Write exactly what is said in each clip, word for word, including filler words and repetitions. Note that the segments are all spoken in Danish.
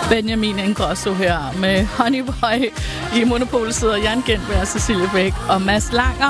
Benjamin Ingrosso her med Honey Boy. I Monopol sidder Jan Gintberg, Cecilie Bæk og Mads Langer.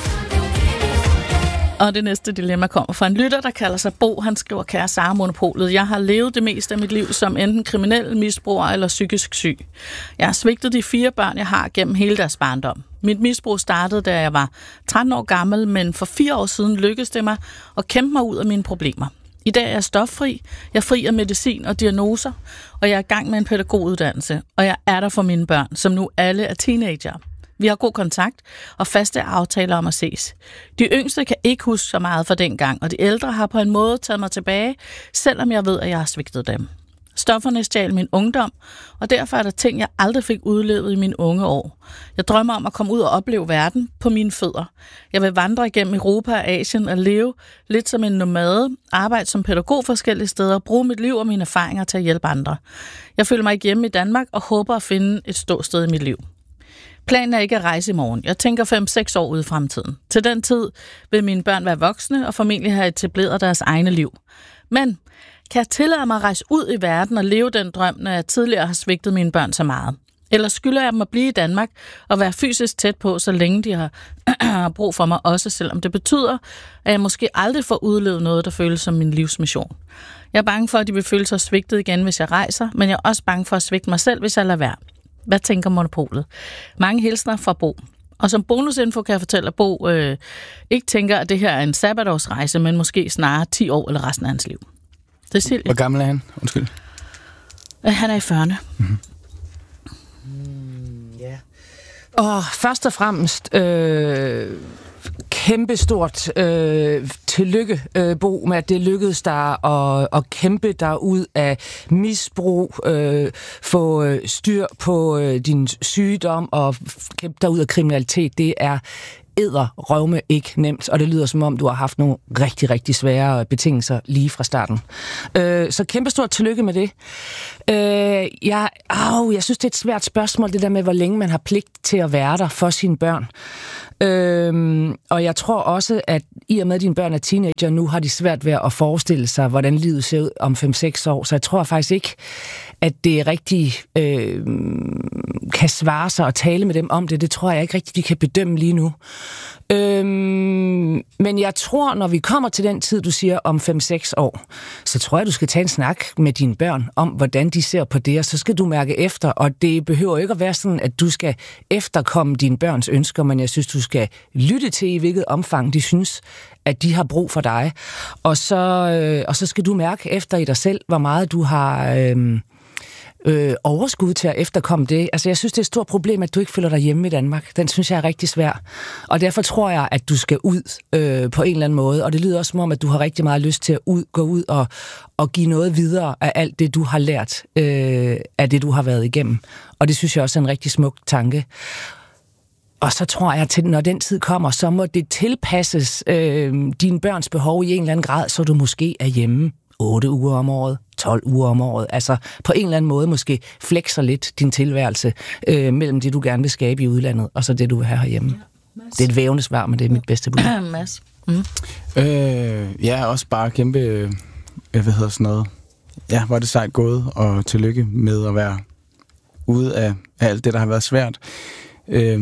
Og det næste dilemma kommer fra en lytter, der kalder sig Bo. Han skriver, kære Sara Monopolet, jeg har levet det meste af mit liv som enten kriminel, misbruger eller psykisk syg. Jeg har svigtet de fire børn, jeg har gennem hele deres barndom. Mit misbrug startede, da jeg var tretten år gammel, men for fire år siden lykkedes det mig at kæmpe mig ud af mine problemer. I dag er jeg stoffri, jeg er fri af medicin og diagnoser, og jeg er i gang med en pædagoguddannelse, og jeg er der for mine børn, som nu alle er teenager. Vi har god kontakt og faste aftaler om at ses. De yngste kan ikke huske så meget fra dengang, og de ældre har på en måde taget mig tilbage, selvom jeg ved, at jeg har svigtet dem. Stofferne stjal min ungdom, og derfor er der ting, jeg aldrig fik udlevet i mine unge år. Jeg drømmer om at komme ud og opleve verden på mine fødder. Jeg vil vandre igennem Europa og Asien og leve lidt som en nomade, arbejde som pædagog forskellige steder, bruge mit liv og mine erfaringer til at hjælpe andre. Jeg føler mig ikke hjemme i Danmark og håber at finde et ståsted i mit liv. Planen er ikke at rejse i morgen. Jeg tænker fem seks år ude i fremtiden. Til den tid vil mine børn være voksne og formentlig have etableret deres egne liv. Men kan jeg tillade mig at rejse ud i verden og leve den drøm, når jeg tidligere har svigtet mine børn så meget? Eller skylder jeg dem at blive i Danmark og være fysisk tæt på, så længe de har brug for mig også, selvom det betyder, at jeg måske aldrig får udlevet noget, der føles som min livsmission. Jeg er bange for, at de vil føle sig svigtet igen, hvis jeg rejser, men jeg er også bange for at svigte mig selv, hvis jeg lader være. Hvad tænker Monopolet? Mange hilsner fra Bo. Og som bonusinfo kan jeg fortælle, at Bo øh, ikke tænker, at det her er en sabbatårsrejse, men måske snarere ti år eller resten af hans liv. Cecilie. Hvor gammel er han? Undskyld. Han er i fyrrerne. Mm-hmm. Mm, yeah. Og først og fremmest øh, kæmpestort øh, tillykke, øh, Bo, med at det lykkedes dig at, at kæmpe dig ud af misbrug, øh, få øh, styr på øh, din sygdom og kæmpe dig ud af kriminalitet. Det er edderrøvme ikke nemt, og det lyder som om, du har haft nogle rigtig, rigtig svære betingelser lige fra starten. Øh, så kæmpestort tillykke med det. Øh, jeg, au, jeg synes, det er et svært spørgsmål, det der med, hvor længe man har pligt til at være der for sine børn. Øh, og jeg tror også, at i og med, at dine børn er teenager, nu har de svært ved at forestille sig, hvordan livet ser ud om fem seks år, så jeg tror faktisk ikke, at det rigtig øh, kan svare sig og tale med dem om det. Det tror jeg ikke rigtig, de kan bedømme lige nu. Øhm, men jeg tror, når vi kommer til den tid, du siger om fem seks år, så tror jeg, du skal tage en snak med dine børn om, hvordan de ser på det, og så skal du mærke efter, og det behøver ikke at være sådan, at du skal efterkomme dine børns ønsker, men jeg synes, du skal lytte til, i hvilket omfang de synes, at de har brug for dig. Og så, øh, og så skal du mærke efter i dig selv, hvor meget du har Øh, Øh, overskud til at efterkomme det. Altså, jeg synes, det er et stort problem, at du ikke føler dig hjemme i Danmark. Den synes jeg er rigtig svær. Og derfor tror jeg, at du skal ud øh, på en eller anden måde. Og det lyder også som om, at du har rigtig meget lyst til at ud, gå ud og, og give noget videre af alt det, du har lært øh, af det, du har været igennem. Og det synes jeg også er en rigtig smuk tanke. Og så tror jeg, at når den tid kommer, så må det tilpasses øh, dine børns behov i en eller anden grad, så du måske er hjemme otte uger om året, tolv uger om året. Altså på en eller anden måde måske flexer lidt din tilværelse øh, mellem det, du gerne vil skabe i udlandet, og så det, du vil have herhjemme. Ja, det er et vævende svar, men det er mit bedste bud. Ja, Mads. Mm. Øh, ja, også bare kæmpe, øh, hvad hedder sådan noget, ja, hvor er det sejt gået, og tillykke med at være ude af, af alt det, der har været svært. Øh,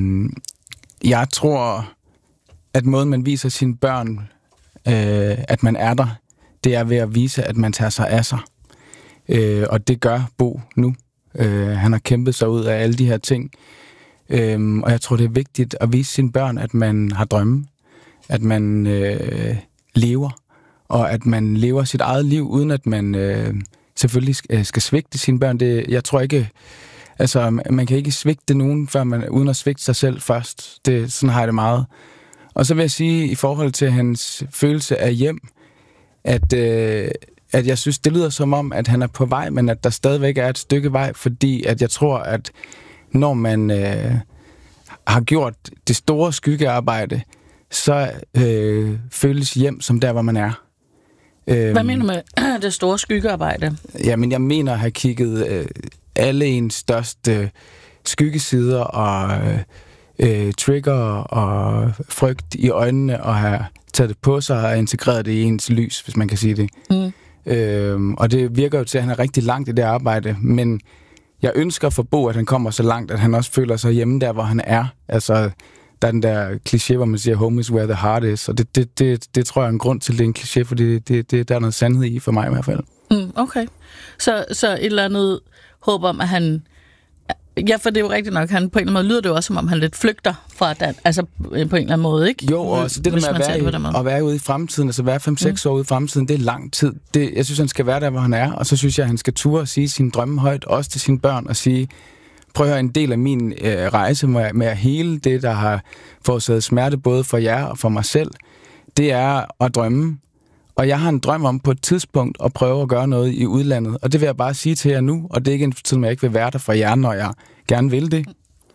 jeg tror, at måden, man viser sine børn, øh, at man er der, det er ved at vise, at man tager sig af sig. Øh, og det gør Bo nu. Øh, han har kæmpet sig ud af alle de her ting. Øh, og jeg tror, det er vigtigt at vise sine børn, at man har drømme. At man øh, lever. Og at man lever sit eget liv, uden at man øh, selvfølgelig skal, skal svigte sine børn. Det, jeg tror ikke... Altså, man kan ikke svigte nogen, før man, uden at svigte sig selv først. Det, sådan har jeg det meget. Og så vil jeg sige, i forhold til hans følelse af hjem, At, øh, at jeg synes, det lyder som om, at han er på vej, men at der stadigvæk er et stykke vej, fordi at jeg tror, at når man øh, har gjort det store skyggearbejde, så øh, føles hjem som der, hvor man er. Øh, Hvad mener du med det store skyggearbejde? Jamen, jeg mener at have kigget øh, alle ens største skyggesider og øh, trigger og frygt i øjnene og have taget det på sig og integreret det i ens lys, hvis man kan sige det. Mm. Øhm, og det virker jo til, at han er rigtig langt i det arbejde, men jeg ønsker for Bo, at han kommer så langt, at han også føler sig hjemme der, hvor han er. Altså, der er den der kliché, hvor man siger, home is where the heart is, og det, det, det, det tror jeg er en grund til, det er en kliché, for det, det, det, der er noget sandhed i, for mig i hvert fald. Mm, okay. Så, så et eller andet håb om, at han... Ja, for det er jo rigtigt nok, han på en eller anden måde lyder det jo også, som om han lidt flygter fra Dan, altså på en eller anden måde, ikke? Jo, og så det der med at være, i, at være ude i fremtiden, altså være fem seks mm. år ude i fremtiden, det er lang tid. Det, jeg synes, han skal være der, hvor han er, og så synes jeg, han skal ture og sige sine drømme højt, også til sine børn, og sige, prøv at høre, en del af min øh, rejse med, med hele det, der har forårsaget smerte, både for jer og for mig selv, det er at drømme. Og jeg har en drøm om på et tidspunkt at prøve at gøre noget i udlandet. Og det vil jeg bare sige til jer nu, og det er ikke en tid, at jeg ikke vil være der for jer, når jeg gerne vil det.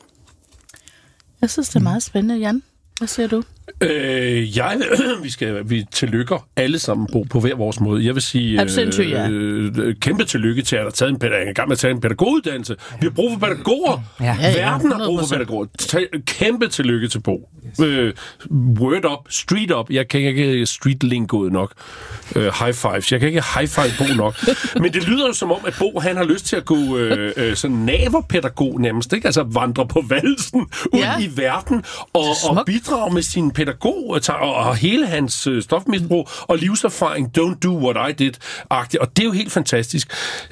Jeg synes, det er meget spændende, Jan. Hvad siger du? Øh, jeg, vi skal vi tillykker alle sammen Bo, på hver vores måde. Jeg vil sige øh, ja. øh, kæmpe tillykke til, at der er taget en, pædagog, en gang med at tage en pædagoguddannelse. Vi har brug for pædagoger. Ja. Ja, ja, verden har brug for pædagoger. Kæmpe tillykke til Bo. Øh, word up, street up. Jeg kan ikke street lingoet nok. Øh, high fives. Jeg kan ikke high five Bo nok. Men det lyder jo som om, at Bo han har lyst til at gå øh, øh, sådan naverpædagog nærmest, ikke? Altså vandre på valsen ud ja. i verden og, og bidrage med sin pædagog og, og hele hans øh, stofmisbrug og livserfaring, don't do what I did-agtigt. Og det er jo helt fantastisk.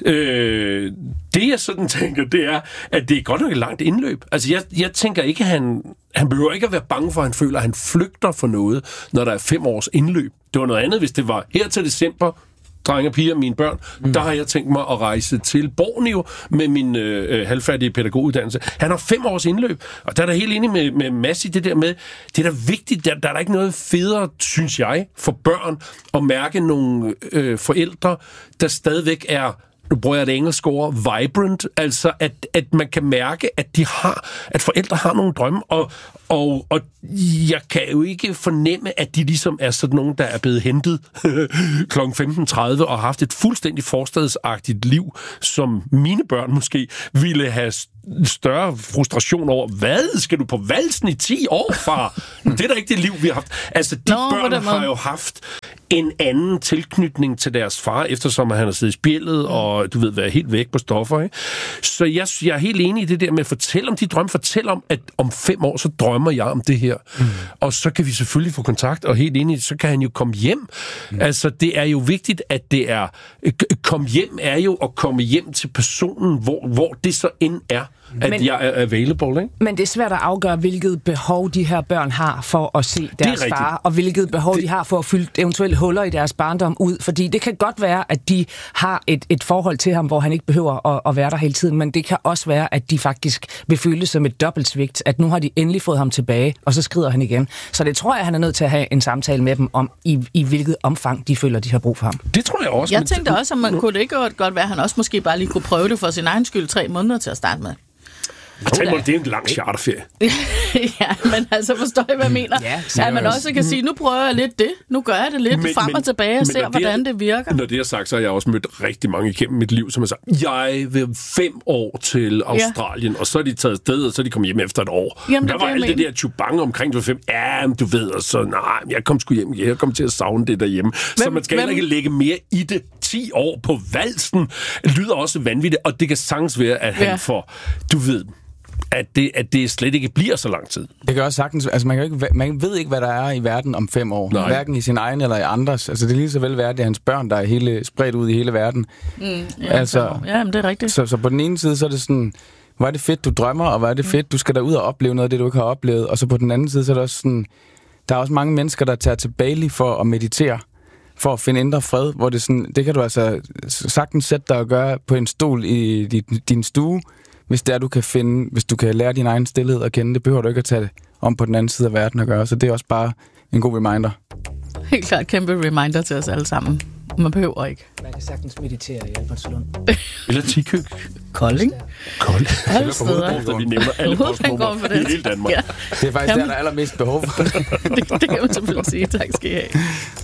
Øh, det jeg sådan tænker, det er, at det er godt nok et langt indløb. Altså jeg, jeg tænker ikke, at han, han behøver ikke at være bange for, at han føler, at han flygter for noget, når der er fem års indløb. Det var noget andet, hvis det var her til december, drenge og piger, mine børn, mm. der har jeg tænkt mig at rejse til Borneo med min øh, halvfærdige pædagoguddannelse. Han har fem års indløb, og der er der helt enig med, med Mads i det der med, det er da vigtigt, der, der er der ikke noget federe, synes jeg, for børn at mærke nogle øh, forældre, der stadigvæk er, nu bruger jeg det engelske ord, vibrant, altså at, at man kan mærke, at de har, at forældre har nogle drømme, og, og, og jeg kan jo ikke fornemme, at de ligesom er sådan nogen, der er blevet hentet klokken femten tredive og har haft et fuldstændig forstadsagtigt liv, som mine børn måske ville have større frustration over. Hvad? Skal du på valsen i ti år, far? Det er da ikke det liv, vi har haft. Altså, de Nå, børn har jo haft en anden tilknytning til deres far, eftersom han har siddet i spjældet, og du ved, været helt væk på stoffer, ikke? Så jeg, jeg er helt enig i det der med at fortælle om de drømme. Fortæl om, at om fem år, så drømmer jeg om det her. Mm. Og så kan vi selvfølgelig få kontakt, og helt enig, så kan han jo komme hjem. Mm. Altså, det er jo vigtigt, at det er... Kom hjem er jo at komme hjem til personen, hvor, hvor det så end er, at men, jeg er available, ikke? Men det er svært at afgøre, hvilket behov de her børn har for at se deres far, og hvilket behov det, de har for at fylde eventuelle huller i deres barndom ud. Fordi det kan godt være, at de har et, et forhold til ham, hvor han ikke behøver at, at være der hele tiden, men det kan også være, at de faktisk vil føle det som et dobbeltsvigt, at nu har de endelig fået ham tilbage, og så skrider han igen. Så det tror jeg, han er nødt til at have en samtale med dem om, i, i hvilket omfang de føler, de har brug for ham. Det tror jeg også. Jeg men tænkte også, at man kunne det ikke godt være, at han også måske bare lige kunne prøve det for sin egen skyld tre måneder til at starte med. Tænk mig, det er en lang charterferie. Ja, men altså forstår jeg, hvad jeg mener. Ja, at man også kan sige, nu prøver jeg lidt det, nu gør jeg det lidt men, frem og tilbage og men, ser, hvordan det virker. Når det er sagt, så har jeg også mødt rigtig mange igennem mit liv, som har sagt, jeg vil fem år til Australien, ja. Og så er de taget sted, og så er de kommet hjem efter et år. Jamen, der var alt det der tjubang omkring det fem. Ja, du ved, og så nej, jeg kom sgu hjem, jeg kom til at savne det derhjemme. Hvem, så man skal hvem? ikke lægge mere i det. ti år på valsen lyder også vanvittigt, og det kan sagtens være, at han ja. får, du ved... At det, at det slet ikke bliver så lang tid. Det kan også sagtens... Altså, man, kan ikke, man ved ikke, hvad der er i verden om fem år. Nej. Hverken i sin egen eller i andres. Altså, det er lige så vel værd, det er hans børn, der er hele, spredt ud i hele verden. Mm, ja, altså, ja, men det er rigtigt. Så, så på den ene side, så er det sådan... Hvor er det fedt, du drømmer, og hvor er det fedt, du skal derud og opleve noget af det, du ikke har oplevet. Og så på den anden side, så er det også sådan... Der er også mange mennesker, der tager til Bali for at meditere. For at finde indre fred, hvor det sådan... Det kan du altså sagtens sætte dig og gøre på en stol i din, din stue, hvis det er, du kan finde, hvis du kan lære din egen stillhed at kende. Det behøver du ikke at tage det om på den anden side af verden at gøre, så det er også bare en god reminder. Helt klart kæmpe reminder til os alle sammen. Man behøver ikke. Man kan sagtens meditere i Albertslund. Eller Tikøb. Kolding. Kolding. Alle steder. Vi nævner alle postnummer i hele Danmark. Ja. Det er faktisk Jamen. der, der er allermest behov for. det, det kan man selvfølgelig sige. Tak skal I have.